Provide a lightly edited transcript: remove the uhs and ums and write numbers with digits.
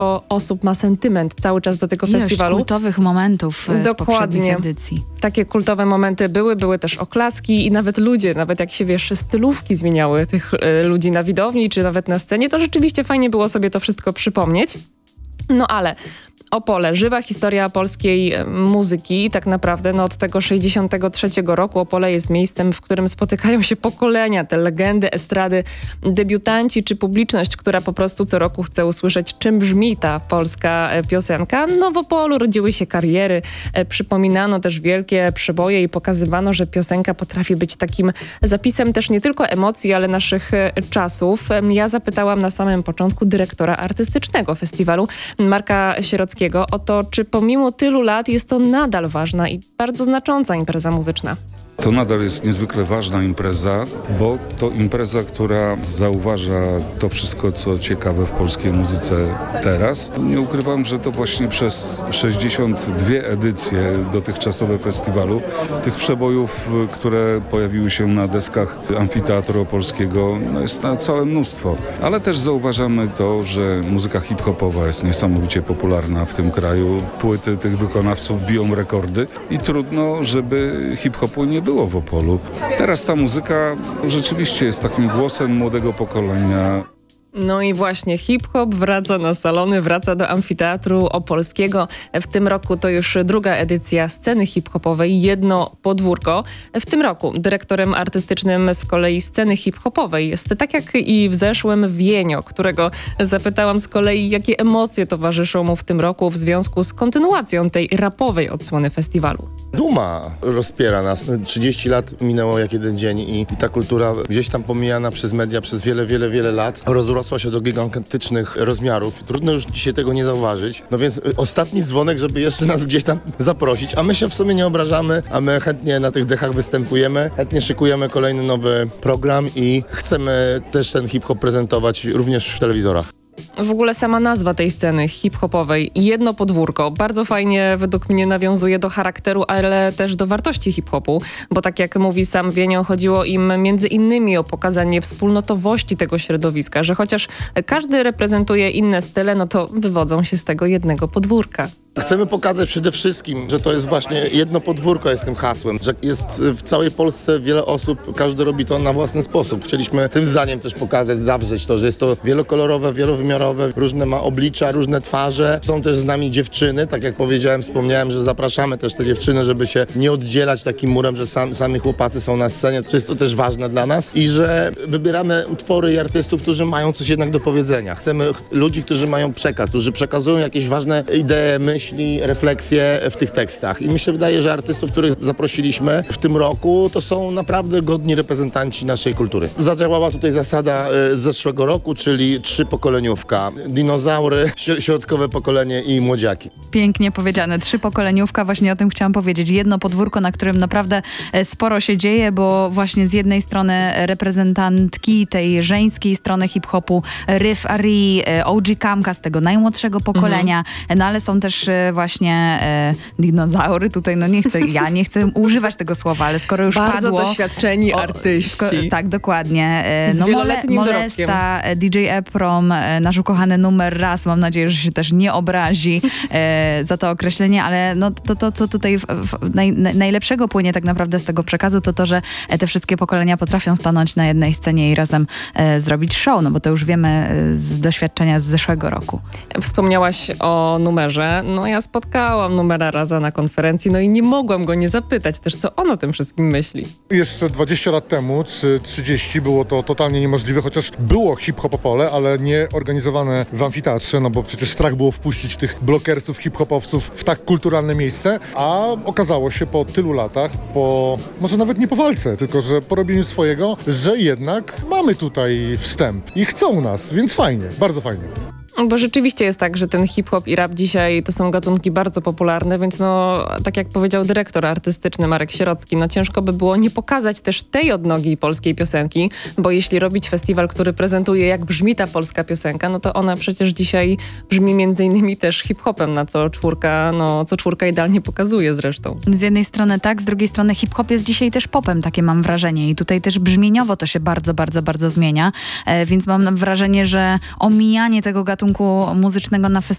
osób ma sentyment cały czas do tego festiwalu. Kultowych momentów z poprzednich edycji. Takie kultowe momenty były też oklaski i nawet ludzie, nawet jak się stylówki zmieniały tych ludzi na widowni czy nawet na scenie, to rzeczywiście fajnie było sobie to wszystko przypomnieć. No ale Opole, żywa historia polskiej muzyki. Tak naprawdę od tego 63 roku Opole jest miejscem, w którym spotykają się pokolenia, te legendy estrady, debiutanci czy publiczność, która po prostu co roku chce usłyszeć, czym brzmi ta polska piosenka. W Opolu rodziły się kariery, przypominano też wielkie przeboje i pokazywano, że piosenka potrafi być takim zapisem też nie tylko emocji, ale naszych czasów. Ja zapytałam na samym początku dyrektora artystycznego festiwalu, Marka Sierockiego, o to, czy pomimo tylu lat jest to nadal ważna i bardzo znacząca impreza muzyczna. To nadal jest niezwykle ważna impreza, bo to impreza, która zauważa to wszystko, co ciekawe w polskiej muzyce teraz. Nie ukrywam, że to właśnie przez 62 edycje dotychczasowe festiwalu, tych przebojów, które pojawiły się na deskach Amfiteatru Opolskiego, jest na całe mnóstwo. Ale też zauważamy to, że muzyka hip-hopowa jest niesamowicie popularna w tym kraju. Płyty tych wykonawców biją rekordy i trudno, żeby hip-hopu nie było w Opolu. Teraz ta muzyka rzeczywiście jest takim głosem młodego pokolenia. No i właśnie hip-hop wraca na salony, wraca do Amfiteatru Opolskiego. W tym roku to już druga edycja sceny hip-hopowej Jedno Podwórko. W tym roku dyrektorem artystycznym z kolei sceny hip-hopowej jest, tak jak i w zeszłym, Wienio, którego zapytałam z kolei, jakie emocje towarzyszą mu w tym roku w związku z kontynuacją tej rapowej odsłony festiwalu. Duma rozpiera nas. 30 lat minęło jak jeden dzień i ta kultura gdzieś tam pomijana przez media przez wiele lat rozrosła się do gigantycznych rozmiarów. Trudno już dzisiaj tego nie zauważyć. No więc ostatni dzwonek, żeby jeszcze nas gdzieś tam zaprosić, a my się w sumie nie obrażamy, a my chętnie na tych dechach występujemy, chętnie szykujemy kolejny nowy program i chcemy też ten hip-hop prezentować również w telewizorach. W ogóle sama nazwa tej sceny hip-hopowej, Jedno Podwórko, bardzo fajnie według mnie nawiązuje do charakteru, ale też do wartości hip-hopu, bo tak jak mówi sam Wienio, chodziło im między innymi o pokazanie wspólnotowości tego środowiska, że chociaż każdy reprezentuje inne style, to wywodzą się z tego jednego podwórka. Chcemy pokazać przede wszystkim, że to jest właśnie jedno podwórko jest tym hasłem, że jest w całej Polsce wiele osób, każdy robi to na własny sposób. Chcieliśmy tym zdaniem też pokazać, zawrzeć to, że jest to wielokolorowe, wielowymiarowe, różne ma oblicza, różne twarze. Są też z nami dziewczyny, tak jak powiedziałem, wspomniałem, że zapraszamy też te dziewczyny, żeby się nie oddzielać takim murem, że sami chłopacy są na scenie. To jest to też ważne dla nas i że wybieramy utwory i artystów, którzy mają coś jednak do powiedzenia. Chcemy ludzi, którzy mają przekaz, którzy przekazują jakieś ważne idee, myśli, refleksje w tych tekstach. I mi się wydaje, że artystów, których zaprosiliśmy w tym roku, to są naprawdę godni reprezentanci naszej kultury. Zadziałała tutaj zasada z zeszłego roku, czyli 3-pokoleniówka. Dinozaury, środkowe pokolenie i młodziaki. Pięknie powiedziane. 3-pokoleniówka, właśnie o tym chciałam powiedzieć. Jedno podwórko, na którym naprawdę sporo się dzieje, bo właśnie z jednej strony reprezentantki tej żeńskiej strony hip-hopu, Ryf Ari, OG Kamka z tego najmłodszego pokolenia, no ale są też właśnie dinozaury. Tutaj nie chcę używać tego słowa, ale skoro już bardzo padło... Bardzo doświadczeni artyści. Tak, dokładnie. Z wieloletnim Molesta, DJ Eprom, nasz ukochany numer raz. Mam nadzieję, że się też nie obrazi za to określenie, ale to co tutaj najlepszego płynie tak naprawdę z tego przekazu, to, że te wszystkie pokolenia potrafią stanąć na jednej scenie i razem zrobić show, bo to już wiemy z doświadczenia z zeszłego roku. Wspomniałaś o numerze. Ja spotkałam Numera Raza na konferencji, i nie mogłam go nie zapytać też, co on o tym wszystkim myśli. Jeszcze 20 lat temu, czy 30, było to totalnie niemożliwe, chociaż było hip-hop Opole, ale nie organizowane w amfiteatrze, bo przecież strach było wpuścić tych blokersów, hip-hopowców w tak kulturalne miejsce, a okazało się po tylu latach, może nawet nie po walce, tylko że po robieniu swojego, że jednak mamy tutaj wstęp i chcą nas, więc fajnie, bardzo fajnie. Bo rzeczywiście jest tak, że ten hip-hop i rap dzisiaj to są gatunki bardzo popularne, więc tak jak powiedział dyrektor artystyczny Marek Sierocki, ciężko by było nie pokazać też tej odnogi polskiej piosenki, bo jeśli robić festiwal, który prezentuje, jak brzmi ta polska piosenka, to ona przecież dzisiaj brzmi między innymi też hip-hopem, co czwórka idealnie pokazuje zresztą. Z jednej strony tak, z drugiej strony hip-hop jest dzisiaj też popem, takie mam wrażenie, i tutaj też brzmieniowo to się bardzo, bardzo, bardzo zmienia, więc mam wrażenie, że omijanie tego gatunku muzycznego na festiwalu